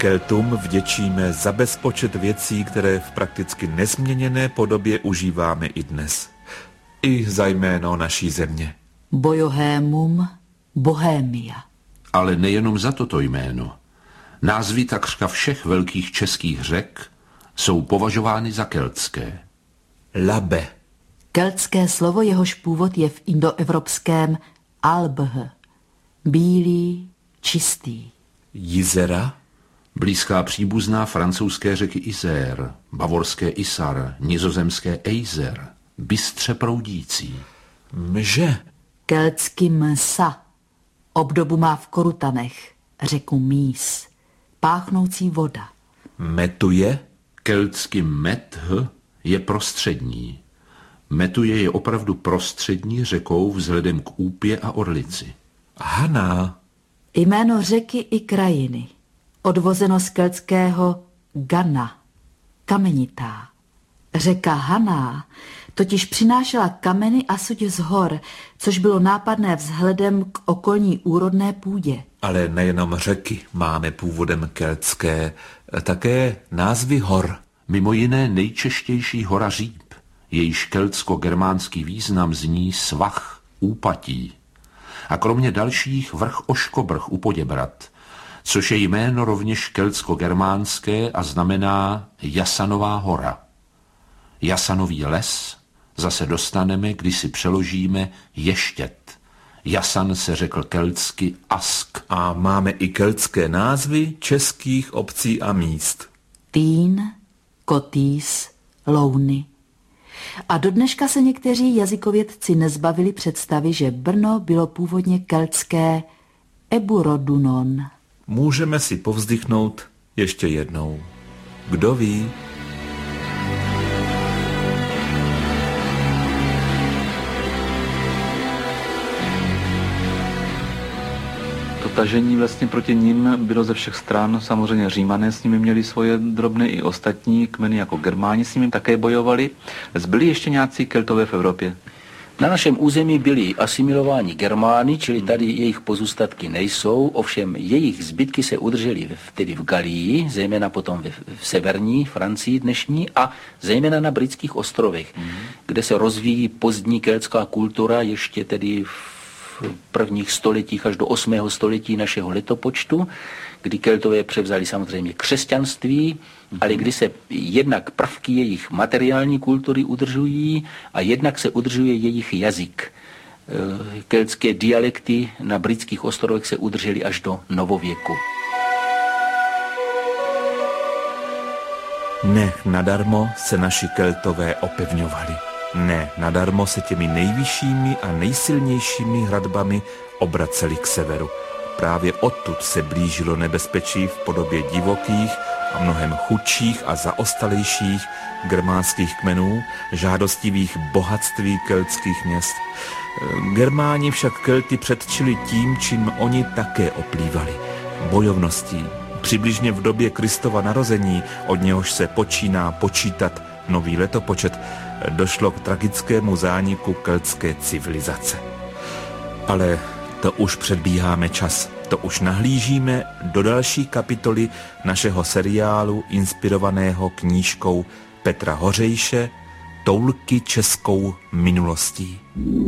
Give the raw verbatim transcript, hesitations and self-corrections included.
Keltům vděčíme za bezpočet věcí, které v prakticky nezměněné podobě užíváme i dnes. I za jméno naší země. Bojohémum Bohémia. Ale nejenom za toto jméno. Názvy takřka všech velkých českých řek jsou považovány za keltské. Labe. Keltské slovo, jehož původ je v indoevropském albh. Bílý, čistý. Jizera. Blízká příbuzná francouzské řeky Isère, bavorské Isar, nizozemské Eiser, bystře proudící. Mže. Keltsky msa. Obdobu má v Korutanech, řeku Mís. Páchnoucí voda. Metuje. Keltsky meth je prostřední. Metuje je opravdu prostřední řekou vzhledem k Úpě a Orlici. Haná. Jméno řeky i krajiny. Odvozeno z keltského Gana, kamenitá. Řeka Haná totiž přinášela kameny a suď z hor, což bylo nápadné vzhledem k okolní úrodné půdě. Ale nejenom řeky máme původem keltské, také názvy hor. Mimo jiné nejčeštější hora Říp, jejíž keltsko-germánský význam zní svah, úpatí. A kromě dalších vrch Oškobrch u Poděbrad, což je jméno rovněž keltsko-germánské a znamená Jasanová hora. Jasanový les zase dostaneme, když si přeložíme ještět. Jasan se řekl keltsky ask. A máme i keltské názvy českých obcí a míst. Týn, Kotýs, Louny. A do dneška se někteří jazykovědci nezbavili představy, že Brno bylo původně keltské Eburodunon. Můžeme si povzdychnout ještě jednou. Kdo ví? To tažení vlastně proti nim bylo ze všech stran. Samozřejmě Římané s nimi měli svoje drobné, i ostatní kmeny jako Germáni s nimi také bojovali. Zbyli ještě nějací Keltové v Evropě? Na našem území byli asimilováni Germány, čili tady jejich pozůstatky nejsou, ovšem jejich zbytky se udržely tedy v Galii, zejména potom v, v severní Francii dnešní a zejména na britských ostrovech, mm. kde se rozvíjí pozdní keltská kultura ještě tedy v prvních stoletích až do osmého století našeho letopočtu, kdy Keltové převzali samozřejmě křesťanství, ale kdy se jednak prvky jejich materiální kultury udržují a jednak se udržuje jejich jazyk. Keltské dialekty na britských ostrovech se udržely až do novověku. Ne nadarmo se naši Keltové opevňovali. Ne nadarmo se těmi nejvyššími a nejsilnějšími hradbami obraceli k severu. Právě odtud se blížilo nebezpečí v podobě divokých a mnohem chudších a zaostalejších germánských kmenů, žádostivých bohatství keltských měst. Germáni však Kelty předčili tím, čím oni také oplývali. Bojovností. Přibližně v době Kristova narození, od něhož se počíná počítat nový letopočet, došlo k tragickému zániku keltské civilizace. Ale to už předbíháme čas. To už nahlížíme do další kapitoly našeho seriálu inspirovaného knížkou Petra Hořejše Toulky českou minulostí.